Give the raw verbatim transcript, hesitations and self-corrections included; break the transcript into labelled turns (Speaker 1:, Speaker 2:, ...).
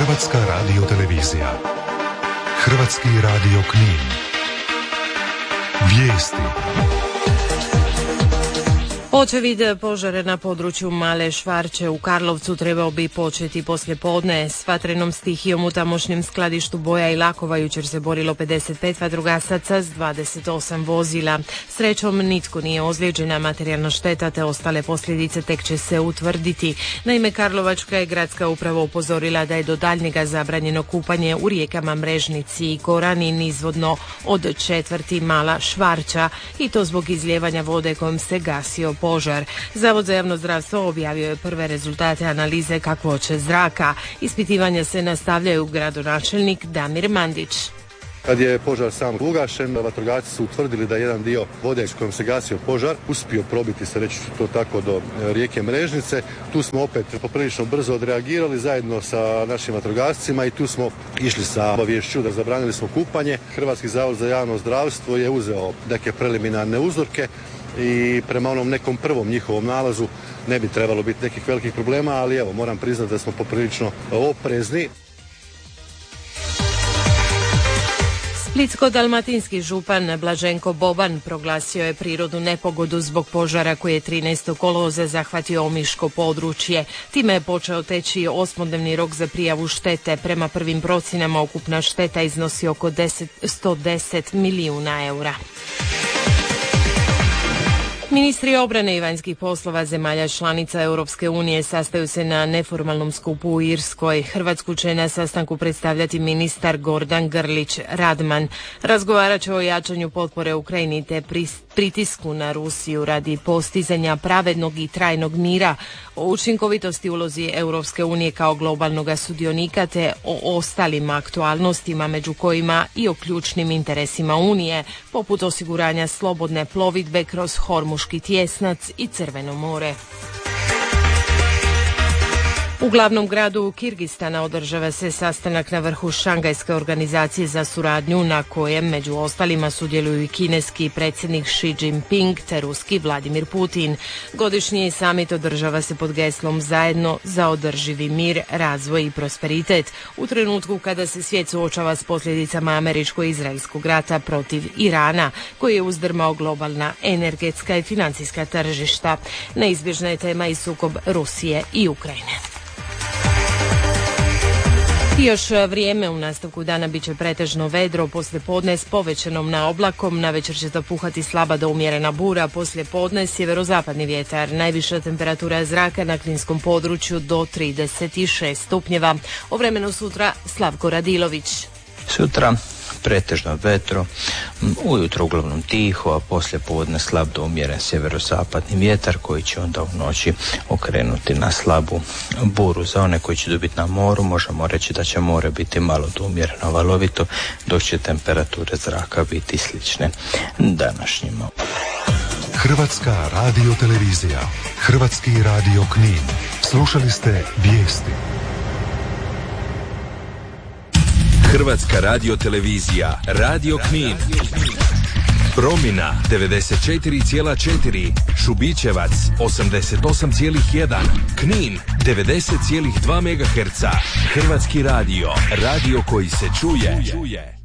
Speaker 1: Hrvatska radiotelevizija. Hrvatski radio Knin. Vijesti.
Speaker 2: Očevid požara na području Male Švarče u Karlovcu trebao bi početi poslijepodne. S vatrenom stihijom u tamošnjem skladištu boja i lakova jučer se borilo pedeset pet vatrogasaca s dvadeset osam vozila. Srećom nitko nije ozlijeđena, materijalna šteta te ostale posljedice tek će se utvrditi. Naime, Karlovačka je gradska uprava upozorila da je do daljnjega zabranjeno kupanje u rijekama Mrežnici i Korani nizvodno od četvrti Mala Švarča i to zbog izlijevanja vode kojom se gasio požar. Zavod za javno zdravstvo objavio je prve rezultate analize kakvoće zraka. Ispitivanja se nastavljaju, gradonačelnik Damir Mandić.
Speaker 3: Kad je požar sam ugašen, vatrogasci su utvrdili da jedan dio vode s kojom se gasio požar uspio probiti se, reći to tako, do rijeke Mrežnice. Tu smo opet poprilično brzo odreagirali zajedno sa našim vatrogascima i tu smo išli sa obaviješću da zabranili smo kupanje. Hrvatski zavod za javno zdravstvo je uzeo neke preliminarne uzorke i prema onom nekom prvom njihovom nalazu ne bi trebalo biti nekih velikih problema, ali evo, moram priznati da smo poprilično oprezni.
Speaker 2: Splitsko-dalmatinski župan Blaženko Boban proglasio je prirodnu nepogodu zbog požara koji je trinaestog kolovoza zahvatio omiško područje. Time je počeo teći osmodnevni rok za prijavu štete. Prema prvim procjenama ukupna šteta iznosi oko sto deset milijuna eura. Ministri obrane i vanjskih poslova zemalja članica Europske unije sastaju se na neformalnom skupu u Irskoj. Hrvatsku će na sastanku predstavljati ministar Gordan Grlić Radman. Razgovarat će o jačanju potpore Ukrajini te pritisku na Rusiju radi postizanja pravednog i trajnog mira, o učinkovitosti ulozi Europske unije kao globalnog sudionika te o ostalim aktualnostima među kojima i o ključnim interesima Unije, poput osiguranja slobodne plovidbe kroz Hormuški tjesnac i Crveno more. U glavnom gradu Kirgistana održava se sastanak na vrhu Šangajske organizacije za suradnju na kojem među ostalima sudjeluju i kineski predsjednik Xi Jinping te ruski Vladimir Putin. Godišnji samit održava se pod geslom Zajedno za održivi mir, razvoj i prosperitet u trenutku kada se svijet suočava s posljedicama američko-izraelskog rata protiv Irana koji je uzdrmao globalna energetska i financijska tržišta. Neizbježna je tema i sukob Rusije i Ukrajine. Još vrijeme, u nastavku dana bit će pretežno vedro, poslijepodne s povećanom na oblakom, navečer će zapuhati slaba do umjerena bura, poslijepodne sjeverozapadni vjetar, najviša temperatura zraka na kninskom području do trideset šest stupnjeva. O vremenu sutra Slavko Radilović.
Speaker 4: Sutra pretežno vetro, ujutro uglavnom tiho, a poslije podne slab do umjeren sjeverozapadni vjetar koji će onda u noći okrenuti na slabu buru. Za one koji će dobiti na moru možemo reći da će more biti malo do umjereno valovito, dok će temperature zraka biti slične današnjima.
Speaker 1: Hrvatska radiotelevizija, Hrvatski radio Knin. Slušali ste vijesti.
Speaker 5: Hrvatska radiotelevizija, Radio Knin. Promina devedeset četiri zarez četiri, Šubićevac osamdeset osam zarez jedan, Knin devedeset zarez dva megaherca. Hrvatski radio, radio koji se čuje.